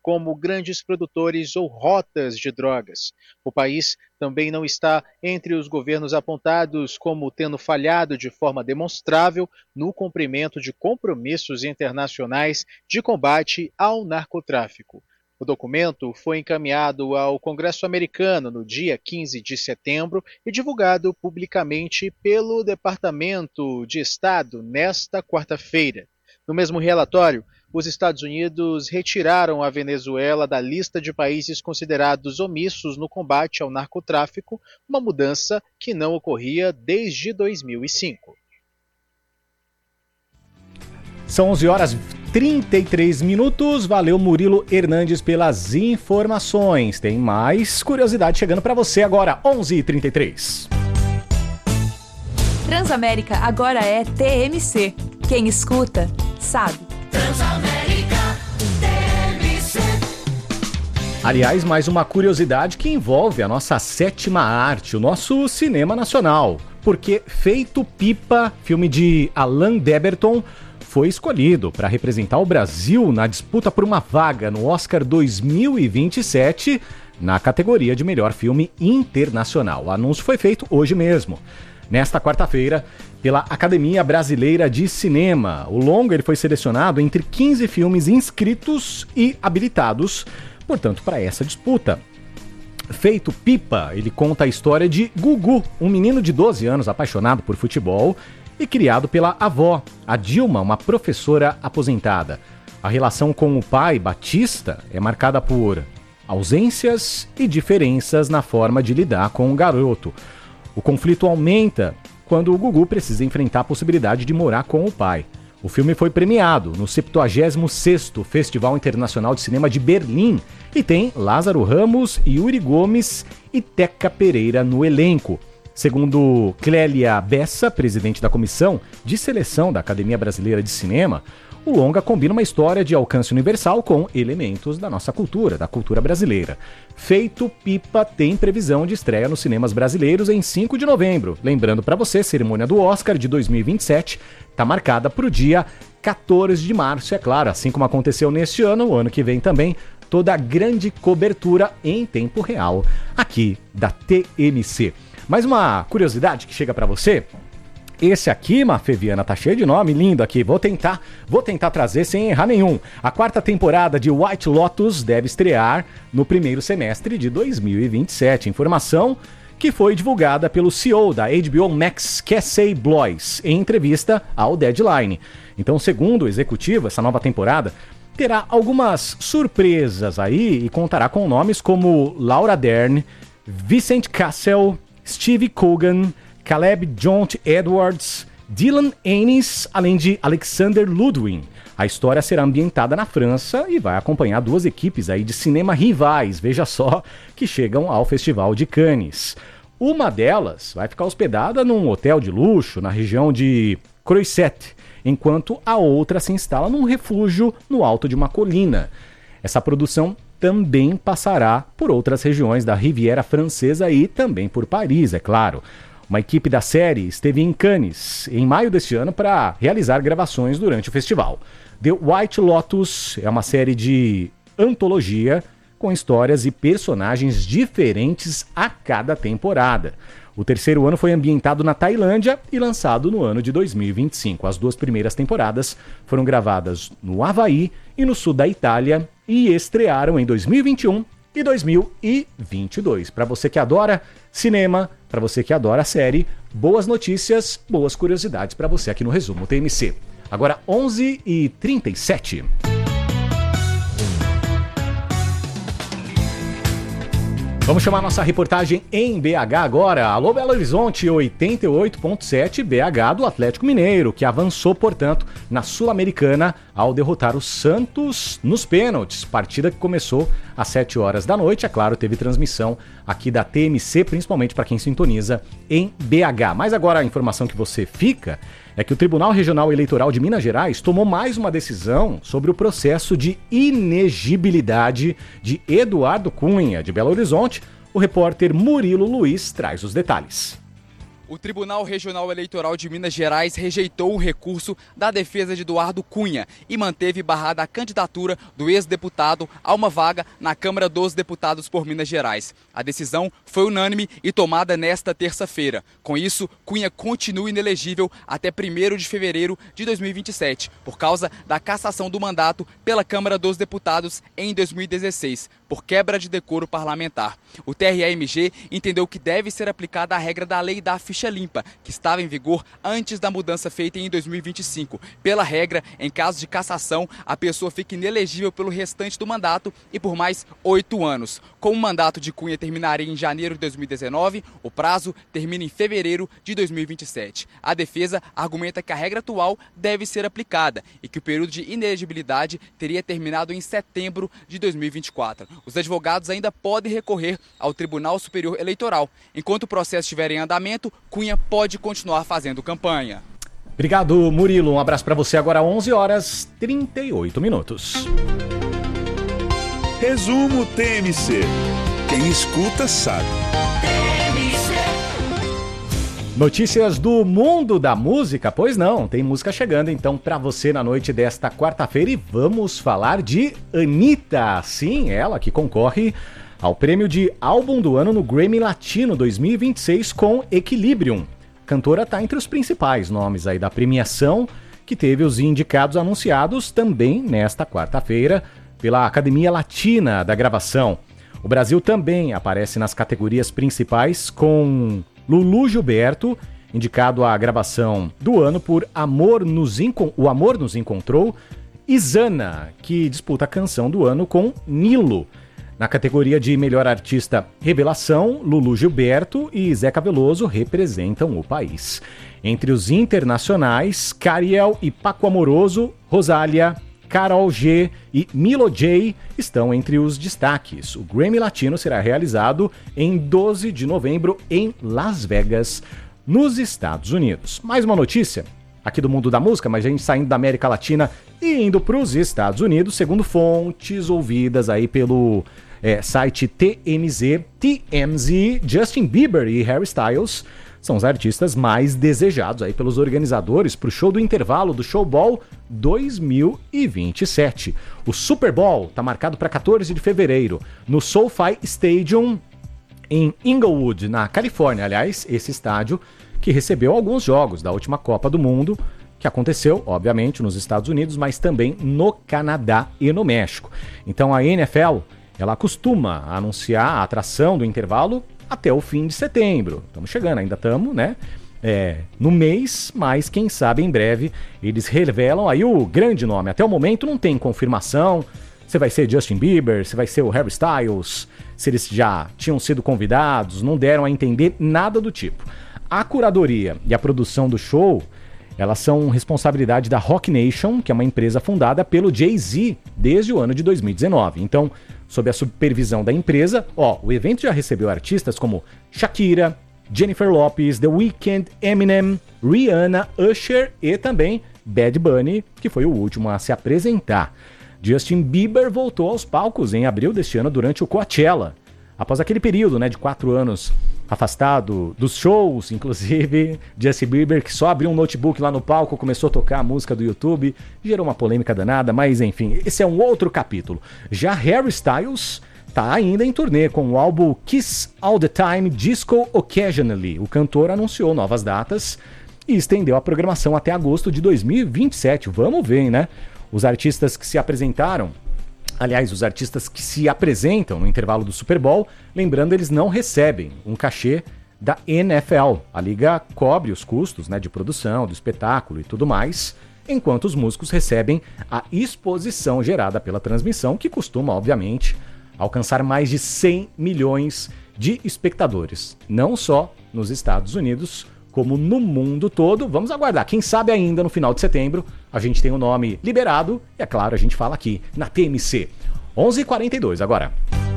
como grandes produtores ou rotas de drogas. O país também não está entre os governos apontados como tendo falhado de forma demonstrável no cumprimento de compromissos internacionais de combate ao narcotráfico. O documento foi encaminhado ao Congresso americano no dia 15 de setembro e divulgado publicamente pelo Departamento de Estado nesta quarta-feira. No mesmo relatório, os Estados Unidos retiraram a Venezuela da lista de países considerados omissos no combate ao narcotráfico, uma mudança que não ocorria desde 2005. São 11h33. Valeu, Murilo Hernandes, pelas informações. Tem mais curiosidade chegando para você agora, 11h33. Transamérica agora é TMC. Quem escuta, sabe. Transamérica TMC. Aliás, mais uma curiosidade que envolve a nossa sétima arte, o nosso cinema nacional. Porque Feito Pipa, filme de Alain Deberton, foi escolhido para representar o Brasil na disputa por uma vaga no Oscar 2027 na categoria de melhor filme internacional. O anúncio foi feito hoje mesmo, nesta quarta-feira, pela Academia Brasileira de Cinema. O longa ele foi selecionado entre 15 filmes inscritos e habilitados, portanto, para essa disputa. Feito Pipa, ele conta a história de Gugu, um menino de 12 anos apaixonado por futebol e criado pela avó, a Dilma, uma professora aposentada. A relação com o pai, Batista, é marcada por ausências e diferenças na forma de lidar com o garoto. O conflito aumenta quando o Gugu precisa enfrentar a possibilidade de morar com o pai. O filme foi premiado no 76º Festival Internacional de Cinema de Berlim e tem Lázaro Ramos, Yuri Gomes e Teca Pereira no elenco. Segundo Clélia Bessa, presidente da Comissão de Seleção da Academia Brasileira de Cinema, o longa combina uma história de alcance universal com elementos da nossa cultura, da cultura brasileira. Feito Pipa tem previsão de estreia nos cinemas brasileiros em 5 de novembro. Lembrando para você, cerimônia do Oscar de 2027 está marcada para o dia 14 de março, é claro, assim como aconteceu neste ano, o ano que vem também, toda a grande cobertura em tempo real aqui da TMC. Mais uma curiosidade que chega para você. Esse aqui, Mafê Viana, tá cheio de nome lindo aqui. Vou tentar trazer sem errar nenhum. A 4ª temporada de White Lotus deve estrear no primeiro semestre de 2027. Informação que foi divulgada pelo CEO da HBO Max, Casey Bloys, em entrevista ao Deadline. Então, segundo o executivo, essa nova temporada terá algumas surpresas aí e contará com nomes como Laura Dern, Vincent Cassel, Steve Coogan, Caleb Jaunt Edwards, Dylan Anis, além de Alexander Ludwig. A história será ambientada na França e vai acompanhar duas equipes aí de cinema rivais, veja só, que chegam ao Festival de Cannes. Uma delas vai ficar hospedada num hotel de luxo na região de Croisset, enquanto a outra se instala num refúgio no alto de uma colina. Essa produção também passará por outras regiões da Riviera Francesa e também por Paris, é claro. Uma equipe da série esteve em Cannes em maio deste ano para realizar gravações durante o festival. The White Lotus é uma série de antologia com histórias e personagens diferentes a cada temporada. O terceiro ano foi ambientado na Tailândia e lançado no ano de 2025. As duas primeiras temporadas foram gravadas no Havaí e no sul da Itália e estrearam em 2021 e 2022. Para você que adora cinema, para você que adora série, boas notícias, boas curiosidades para você aqui no Resumo TMC. Agora 11h37. Vamos chamar nossa reportagem em BH agora. Alô, Belo Horizonte, 88.7 BH do Atlético Mineiro, que avançou, portanto, na Sul-Americana ao derrotar o Santos nos pênaltis. Partida que começou às 7 horas da noite. É claro, teve transmissão aqui da TMC, principalmente para quem sintoniza em BH. Mas agora a informação que você fica é que o Tribunal Regional Eleitoral de Minas Gerais tomou mais uma decisão sobre o processo de inegibilidade de Eduardo Cunha, de Belo Horizonte. O repórter Murilo Luiz traz os detalhes. O Tribunal Regional Eleitoral de Minas Gerais rejeitou o recurso da defesa de Eduardo Cunha e manteve barrada a candidatura do ex-deputado a uma vaga na Câmara dos Deputados por Minas Gerais. A decisão foi unânime e tomada nesta terça-feira. Com isso, Cunha continua inelegível até 1º de fevereiro de 2027, por causa da cassação do mandato pela Câmara dos Deputados em 2016, por quebra de decoro parlamentar. O TRE-MG entendeu que deve ser aplicada a regra da lei da ficha limpa, que estava em vigor antes da mudança feita em 2025. Pela regra, em caso de cassação, a pessoa fica inelegível pelo restante do mandato e por mais 8 anos. Como o mandato de Cunha terminaria em janeiro de 2019, o prazo termina em fevereiro de 2027. A defesa argumenta que a regra atual deve ser aplicada e que o período de inelegibilidade teria terminado em setembro de 2024. Os advogados ainda podem recorrer ao Tribunal Superior Eleitoral. Enquanto o processo estiver em andamento, Cunha pode continuar fazendo campanha. Obrigado, Murilo. Um abraço para você. Agora 11h38. Resumo TMC. Quem escuta sabe. Notícias do mundo da música? Pois não, tem música chegando então para você na noite desta quarta-feira e vamos falar de Anitta. Sim, ela que concorre ao prêmio de álbum do ano no Grammy Latino 2026 com Equilibrium. A cantora está entre os principais nomes aí da premiação, que teve os indicados anunciados também nesta quarta-feira pela Academia Latina da Gravação. O Brasil também aparece nas categorias principais com Lulu Gilberto, indicado à gravação do ano por O Amor Nos Encontrou, e Zana, que disputa a canção do ano com Nilo. Na categoria de Melhor Artista Revelação, Lulu Gilberto e Zeca Veloso representam o país. Entre os internacionais, Cariel e Paco Amoroso, Rosália, Karol G e Milo J estão entre os destaques. O Grammy Latino será realizado em 12 de novembro em Las Vegas, nos Estados Unidos. Mais uma notícia aqui do mundo da música, mas a gente saindo da América Latina e indo para os Estados Unidos, segundo fontes ouvidas aí pelo site TMZ, Justin Bieber e Harry Styles são os artistas mais desejados aí pelos organizadores para o show do intervalo do Show Ball 2027. O Super Bowl está marcado para 14 de fevereiro no SoFi Stadium em Inglewood, na Califórnia. Aliás, esse estádio que recebeu alguns jogos da última Copa do Mundo, que aconteceu, obviamente, nos Estados Unidos, mas também no Canadá e no México. Então a NFL, ela costuma anunciar a atração do intervalo até o fim de setembro. Estamos chegando, ainda estamos, né? No mês, mas quem sabe em breve eles revelam aí o grande nome. Até o momento não tem confirmação se vai ser Justin Bieber, se vai ser o Harry Styles, se eles já tinham sido convidados, não deram a entender nada do tipo. A curadoria e a produção do show, elas são responsabilidade da Roc Nation, que é uma empresa fundada pelo Jay-Z desde o ano de 2019. Então, sob a supervisão da empresa, o evento já recebeu artistas como Shakira, Jennifer Lopez, The Weeknd, Eminem, Rihanna, Usher e também Bad Bunny, que foi o último a se apresentar. Justin Bieber voltou aos palcos em abril deste ano durante o Coachella, após aquele período de 4 anos afastado dos shows. Inclusive, Justin Bieber, que só abriu um notebook lá no palco, começou a tocar a música do YouTube, gerou uma polêmica danada, mas enfim, esse é um outro capítulo. Já Harry Styles está ainda em turnê com o álbum Kiss All The Time, Disco Occasionally. O cantor anunciou novas datas e estendeu a programação até agosto de 2027. Vamos ver, né? Os artistas que se apresentam no intervalo do Super Bowl, lembrando, eles não recebem um cachê da NFL. A liga cobre os custos de produção, do espetáculo e tudo mais, enquanto os músicos recebem a exposição gerada pela transmissão, que costuma, obviamente, alcançar mais de 100 milhões de espectadores, não só nos Estados Unidos, como no mundo todo. Vamos aguardar, quem sabe ainda no final de setembro a gente tem o nome liberado e, é claro, a gente fala aqui na TMC. 11h42 agora.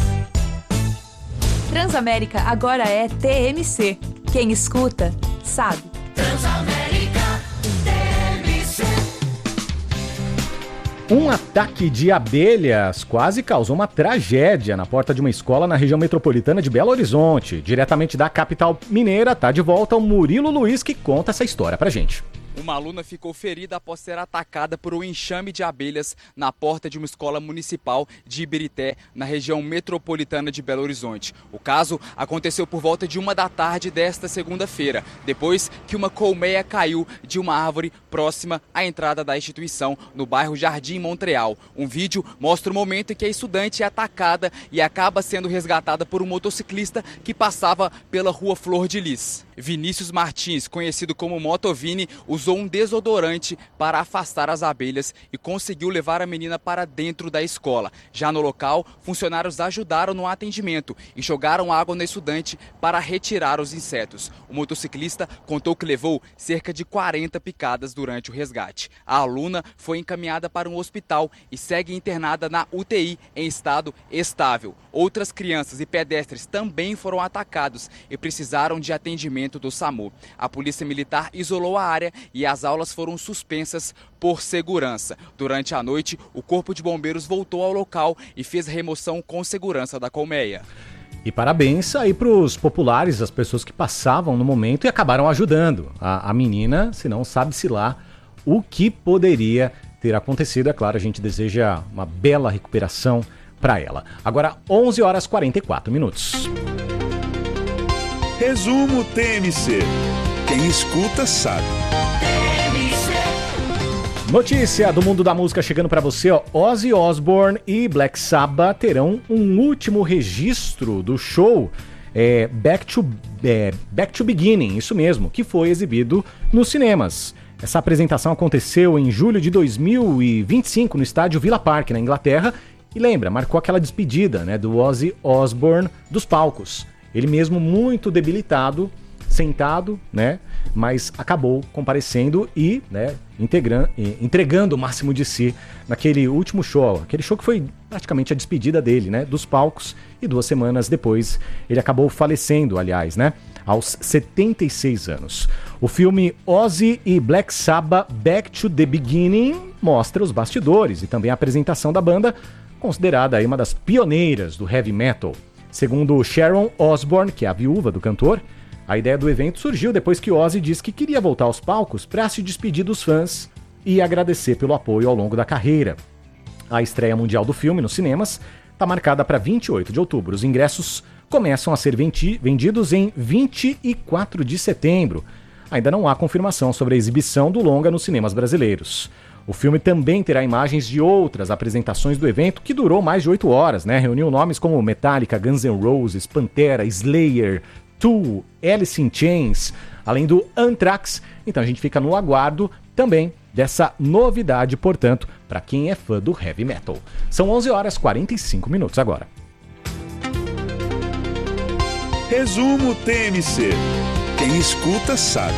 Transamérica agora é TMC. Quem escuta, sabe. Transamérica TMC. Um ataque de abelhas quase causou uma tragédia na porta de uma escola na região metropolitana de Belo Horizonte. Diretamente da capital mineira, tá de volta o Murilo Luiz, que conta essa história pra gente. Uma aluna ficou ferida após ser atacada por um enxame de abelhas na porta de uma escola municipal de Ibirité, na região metropolitana de Belo Horizonte. O caso aconteceu por volta de 1 da tarde desta segunda-feira, depois que uma colmeia caiu de uma árvore próxima à entrada da instituição, no bairro Jardim Montreal. Um vídeo mostra o momento em que a estudante é atacada e acaba sendo resgatada por um motociclista que passava pela rua Flor de Lis. Vinícius Martins, conhecido como Motovini, usou um desodorante para afastar as abelhas e conseguiu levar a menina para dentro da escola. Já no local, funcionários ajudaram no atendimento e jogaram água no estudante para retirar os insetos. O motociclista contou que levou cerca de 40 picadas durante o resgate. A aluna foi encaminhada para um hospital e segue internada na UTI em estado estável. Outras crianças e pedestres também foram atacados e precisaram de atendimento do SAMU. A Polícia Militar isolou a área e as aulas foram suspensas por segurança. Durante a noite, o Corpo de Bombeiros voltou ao local e fez a remoção com segurança da colmeia. E parabéns aí pros populares, as pessoas que passavam no momento e acabaram ajudando a menina, senão sabe-se lá o que poderia ter acontecido. É claro, a gente deseja uma bela recuperação para ela. Agora, 11h44. Resumo TMC. Quem escuta sabe. Notícia do mundo da música chegando pra você, ó. Ozzy Osbourne e Black Sabbath terão um último registro do show Back to Beginning, isso mesmo, que foi exibido nos cinemas. Essa apresentação aconteceu em julho de 2025 no estádio Villa Park, na Inglaterra, e lembra, marcou aquela despedida, né, do Ozzy Osbourne dos palcos. Ele mesmo muito debilitado, sentado, né, mas acabou comparecendo e, né, entregando o máximo de si naquele último show. Aquele show que foi praticamente a despedida dele, né, dos palcos, e 2 semanas depois ele acabou falecendo, aliás, né, aos 76 anos. O filme Ozzy e Black Sabbath Back to the Beginning mostra os bastidores e também a apresentação da banda, considerada aí uma das pioneiras do heavy metal. Segundo Sharon Osbourne, que é a viúva do cantor, a ideia do evento surgiu depois que Ozzy disse que queria voltar aos palcos para se despedir dos fãs e agradecer pelo apoio ao longo da carreira. A estreia mundial do filme nos cinemas está marcada para 28 de outubro. Os ingressos começam a ser vendidos em 24 de setembro. Ainda não há confirmação sobre a exibição do longa nos cinemas brasileiros. O filme também terá imagens de outras apresentações do evento, que durou mais de 8 horas, né? Reuniu nomes como Metallica, Guns N' Roses, Pantera, Slayer, Tool, Alice in Chains, além do Anthrax. Então a gente fica no aguardo também dessa novidade, portanto, para quem é fã do heavy metal. São 11h45 agora. Resumo TMC. Quem escuta sabe.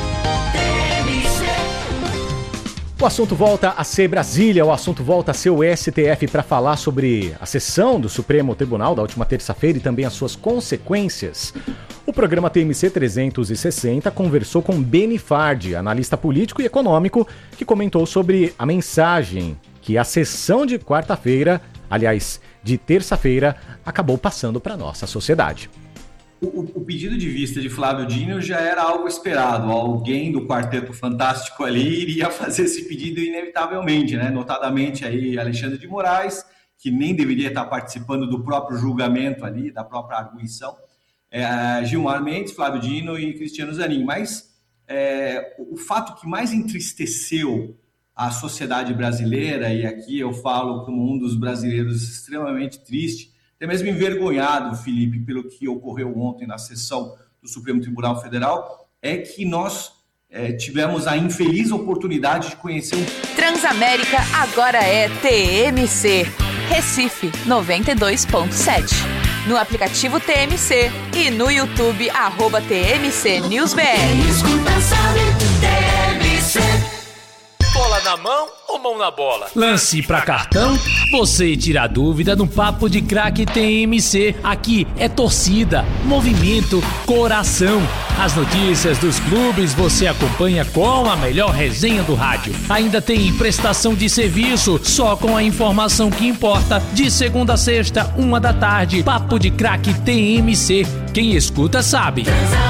O assunto volta a ser Brasília, o assunto volta a ser o STF para falar sobre a sessão do Supremo Tribunal da última terça-feira e também as suas consequências. O programa TMC 360 conversou com Beni Fardi, analista político e econômico, que comentou sobre a mensagem que a sessão de quarta-feira, aliás, de terça-feira, acabou passando para a nossa sociedade. O pedido de vista de Flávio Dino já era algo esperado. Alguém do Quarteto Fantástico ali iria fazer esse pedido inevitavelmente, né? Notadamente aí Alexandre de Moraes, que nem deveria estar participando do próprio julgamento ali, da própria arguição, Gilmar Mendes, Flávio Dino e Cristiano Zanin. Mas o fato que mais entristeceu a sociedade brasileira, e aqui eu falo como um dos brasileiros extremamente triste, até mesmo envergonhado, Felipe, pelo que ocorreu ontem na sessão do Supremo Tribunal Federal, é que nós tivemos a infeliz oportunidade de conhecer Transamérica agora é TMC. Recife 92.7. No aplicativo TMC e no YouTube, @TMCNewsBR. Escuta, sabe, TMC. Bola na mão ou mão na bola? Lance pra cartão Você tira a dúvida no Papo de Craque TMC. Aqui é torcida, movimento, coração. As notícias dos clubes você acompanha com a melhor resenha do rádio. Ainda tem prestação de serviço, só com a informação que importa. De segunda a sexta, 13h. Papo de Craque TMC. Quem escuta sabe.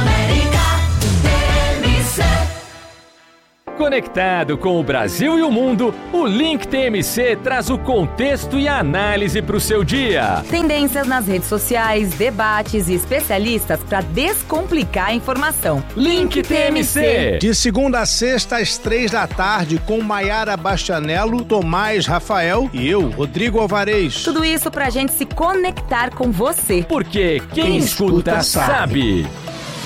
Conectado com o Brasil e o mundo, o Link TMC traz o contexto e a análise para o seu dia. Tendências nas redes sociais, debates e especialistas para descomplicar a informação. Link TMC. De segunda a sexta, às 15h, com Maiara Bastianello, Tomás Rafael e eu, Rodrigo Alvarez. Tudo isso pra gente se conectar com você. Porque quem escuta sabe.